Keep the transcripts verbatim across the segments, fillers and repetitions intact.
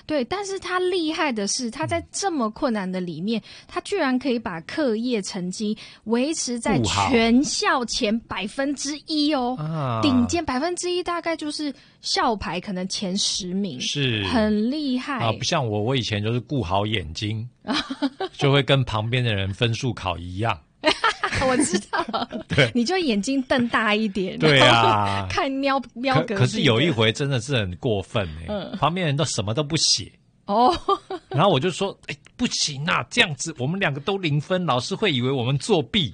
对，但是他厉害的是，他在这么困难的里面，他居然可以把课业成绩维持在全校前百分之一哦，啊、顶尖百分之一，大概就是校排可能前十名， 是很厉害啊，不像我，我以前就是顾好眼睛，就会跟旁边的人分数考一样。 我知道， 对， 你就眼睛瞪大一点， 对啊， 看瞄瞄隔壁。 可是有一回真的是很过分哎、欸嗯，旁边人都什么都不写哦， 然后我就说，哎、欸，不行啊，这样子我们两个都零分，老师会以为我们作弊。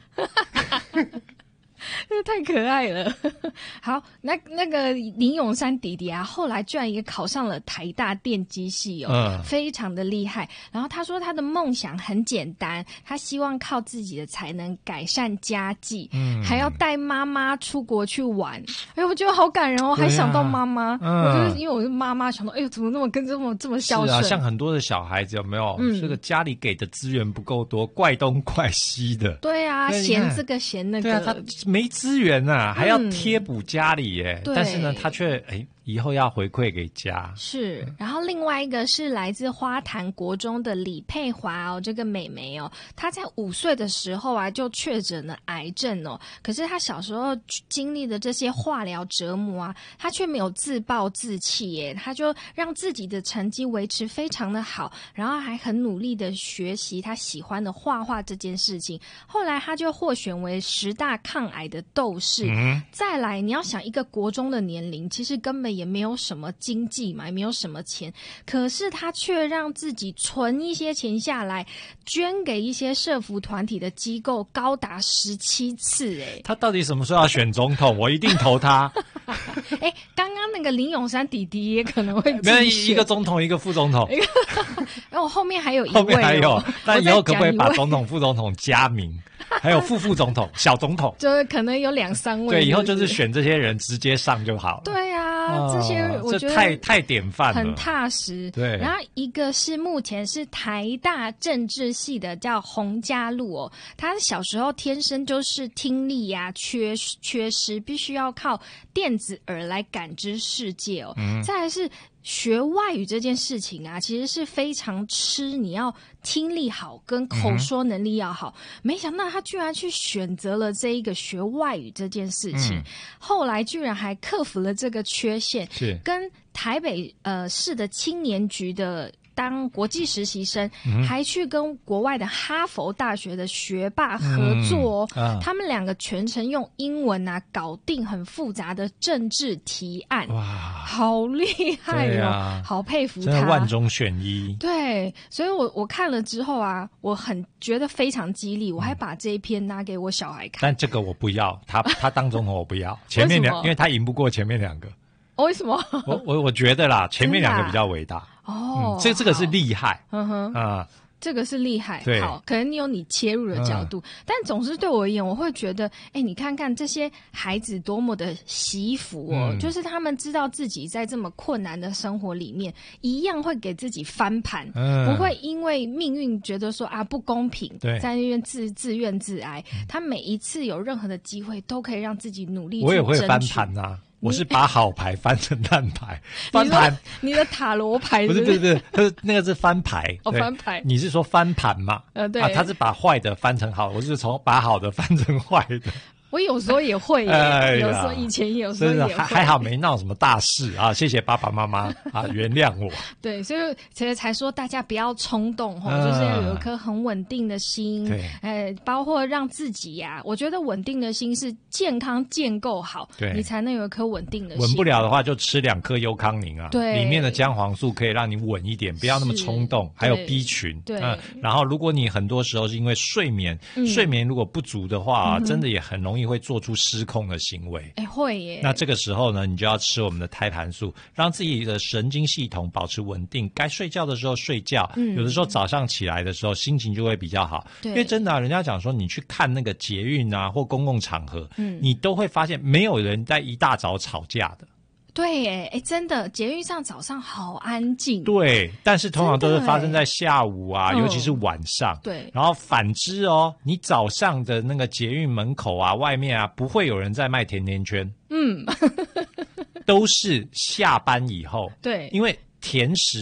这太可爱了。好，那那个林永山弟弟啊，后来居然也考上了台大电机系哦，嗯，非常的厉害。然后他说他的梦想很简单，他希望靠自己的才能改善家计，嗯，还要带妈妈出国去玩。哎呦，我觉得好感人哦，还想到妈妈。嗯，我就是因为我是妈妈，想到哎呦，怎么那么跟这么这么孝顺？ 是啊，像很多的小孩子有没有？嗯，这个家里给的资源不够多，怪东怪西的。 对啊，嫌这个嫌那个。 对啊，他没资源啊，还要贴补家里耶、嗯、但是呢他却哎以后要回馈给家。 是，然后另外一个是来自花坛国中的李佩华哦，这个妹妹哦，她在五岁的时候啊就确诊了癌症哦，可是她小时候经历的这些化疗折磨啊，她却没有自暴自弃耶，她就让自己的成绩维持非常的好，然后还很努力的学习她喜欢的画画这件事情。后来她就获选为十大抗癌的斗士。嗯、再来，你要想一个国中的年龄，其实根本也没有什么经济嘛，也没有什么钱，可是他却让自己存一些钱下来，捐给一些社福团体的机构，高达十七次。哎， 他到底什么时候要选总统？我一定投他。 哎，刚刚那个林永山弟弟也可能会没有一个总统，一个副总统。 然后后面还有一位、哦， 后面还有，那以后可不可以把总统、副总统加名？还有副副总统、小总统， 就是可能有两三位。 对，以后就是选这些人直接上就好了。 对啊，哦、这些我觉得太太典范了， 很踏实。 对， 然后一个是目前是台大政治系的，叫洪家路哦。他小时候天生就是听力呀、啊、缺缺失，必须要靠电子耳来感知世界哦。嗯、再来是。学外语这件事情啊，其实是非常吃你要听力好跟口说能力要好、嗯、没想到他居然去选择了这一个学外语这件事情、嗯、后来居然还克服了这个缺陷， 是跟台北呃市的青年局的当国际实习生、嗯、还去跟国外的哈佛大学的学霸合作哦、嗯啊、他们两个全程用英文啊搞定很复杂的政治提案。哇，好厉害哦、啊、好佩服他， 真的万中选一。 对，所以我我看了之后啊，我很觉得非常激励，我还把这一篇拿给我小孩看、嗯、 但这个我不要，他他当总统我不要前面两因为他赢不过前面两个。 哦、为什么？ 我我我觉得啦，前面两个比较伟大。 哦、 嗯，这这个是厉害。 嗯哼啊，这个是厉害。 对， 好，可能你有你切入的角度，嗯、但总是对我而言，我会觉得，哎，你看看这些孩子多么的惜福哦、嗯，就是他们知道自己在这么困难的生活里面，一样会给自己翻盘，嗯、不会因为命运觉得说啊不公平， 对， 在那边自自怨自哀。嗯、他每一次有任何的机会，都可以让自己努力去争取。 我也会翻盘啊。我是把好牌翻成烂牌，翻盘。 你的塔罗牌不是不是不是，他是那个是翻牌。 哦，翻牌。 你是说翻盘嘛？ 呃，对。 啊，他是把坏的翻成好，我是从把好的翻成坏的。 我有时候也会耶，哎、有时候以前有时候也会， 还还好没闹什么大事啊！谢谢爸爸妈妈啊，原谅我。 对，所以其实才说大家不要冲动哈、嗯，就是要有一颗很稳定的心。 对， 呃，包括让自己呀、啊，我觉得稳定的心是健康建构好， 对， 你才能有一颗稳定的心。 稳不了的话，就吃两颗优康宁啊， 对， 里面的姜黄素可以让你稳一点，不要那么冲动。还有 B 群， 对、 嗯，然后如果你很多时候是因为睡眠，嗯、睡眠如果不足的话、嗯，真的也很容易会做出失控的行为。 哎，会耶。 那这个时候呢，你就要吃我们的胎盘素，让自己的神经系统保持稳定，该睡觉的时候睡觉、嗯、有的时候早上起来的时候心情就会比较好。因为真的、啊、人家讲说你去看那个捷运啊或公共场合、嗯、你都会发现没有人在一大早吵架的。 对耶，哎，真的，捷运上早上好安静。 对，但是通常都是发生在下午啊，尤其是晚上。 对， 然后反之哦，你早上的那个捷运门口啊，外面啊，不会有人在卖甜甜圈。嗯，都是下班以后。 对， 因为甜食